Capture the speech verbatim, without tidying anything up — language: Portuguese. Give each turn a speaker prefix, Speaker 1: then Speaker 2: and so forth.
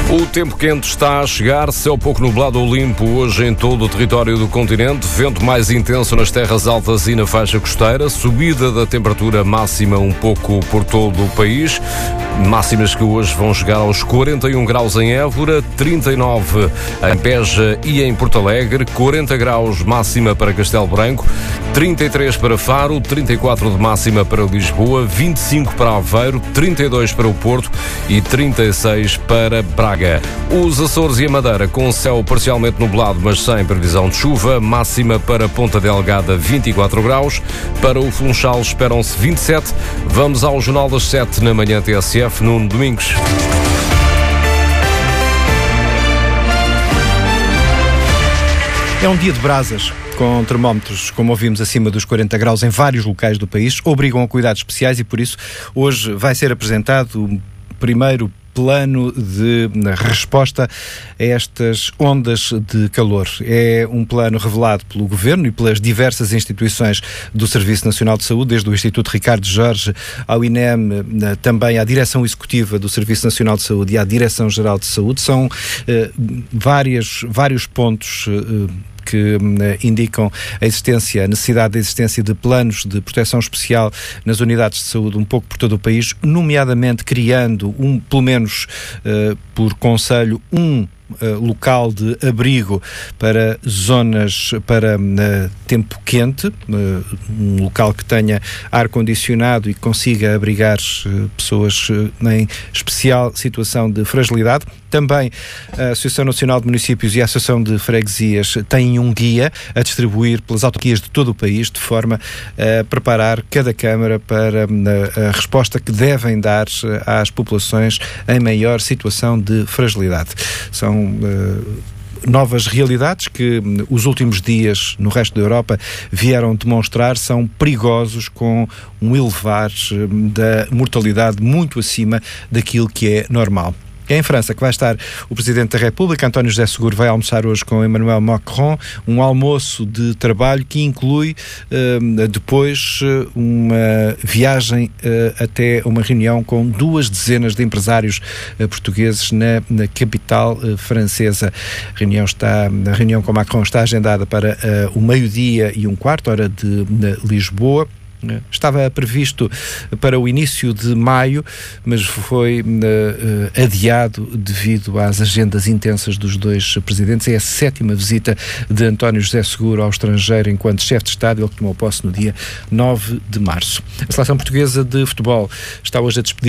Speaker 1: O tempo quente está a chegar, céu pouco nublado ou limpo hoje em todo o território do continente, vento mais intenso nas terras altas e na faixa costeira, subida da temperatura máxima um pouco por todo o país, máximas que hoje vão chegar aos quarenta e um graus em Évora, trinta e nove em Beja e em Porto Alegre, quarenta graus máxima para Castelo Branco, trinta e três para Faro, trinta e quatro de máxima para Lisboa, vinte e cinco para Aveiro, trinta e dois para o Porto e trinta e seis para Braga. Os Açores e a Madeira com céu parcialmente nublado, mas sem previsão de chuva, máxima para Ponta Delgada vinte e quatro graus, para o Funchal esperam-se vinte e sete. Vamos ao Jornal das sete na manhã T S F, Nuno Domingos.
Speaker 2: É um dia de brasas, com termómetros, como ouvimos, acima dos quarenta graus em vários locais do país, obrigam a cuidados especiais e por isso hoje vai ser apresentado o primeiro plano de resposta a estas ondas de calor. É um plano revelado pelo Governo e pelas diversas instituições do Serviço Nacional de Saúde, desde o Instituto Ricardo Jorge ao I N E M, também à Direção Executiva do Serviço Nacional de Saúde e à Direção-Geral de Saúde. São eh, várias, vários pontos eh, que indicam a existência, a necessidade da existência de planos de proteção especial nas unidades de saúde um pouco por todo o país, nomeadamente criando, um, pelo menos uh, por conselho, um Uh, local de abrigo para zonas, para uh, tempo quente, uh, um local que tenha ar-condicionado e que consiga abrigar uh, pessoas uh, em especial situação de fragilidade. Também a Associação Nacional de Municípios e a Associação de Freguesias têm um guia a distribuir pelas autarquias de todo o país, de forma a preparar cada Câmara para uh, a resposta que devem dar uh, às populações em maior situação de fragilidade. São Uh, novas realidades que um, os últimos dias no resto da Europa vieram demonstrar são perigosos, com um elevar um, da mortalidade muito acima daquilo que é normal. É em França que vai estar o Presidente da República. António José Seguro vai almoçar hoje com Emmanuel Macron, um almoço de trabalho que inclui uh, depois uh, uma viagem uh, até uma reunião com duas dezenas de empresários uh, portugueses na, na capital uh, francesa. A reunião, está, a reunião com Macron está agendada para uh, o meio-dia e um quarto, hora de Lisboa. Estava previsto para o início de maio, mas foi uh, adiado devido às agendas intensas dos dois presidentes. É a sétima visita de António José Seguro ao estrangeiro enquanto chefe de Estado. Ele tomou posse no dia nove de março. A seleção portuguesa de futebol está hoje a despedir